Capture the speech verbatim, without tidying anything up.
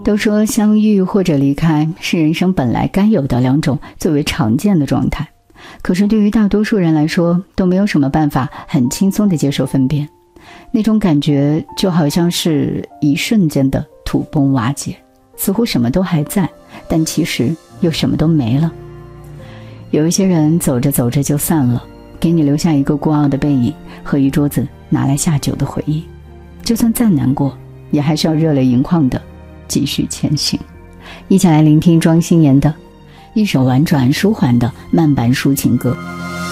都说相遇或者离开是人生本来该有的两种最为常见的状态，可是对于大多数人来说，都没有什么办法很轻松地接受分别。那种感觉就好像是一瞬间的土崩瓦解，似乎什么都还在，但其实又什么都没了。有一些人走着走着就散了，给你留下一个孤傲的背影和一桌子拿来下酒的回忆，就算再难过，也还是要热泪盈眶的继续前行。一起来聆听庄心妍的一首婉转舒缓的慢板抒情歌。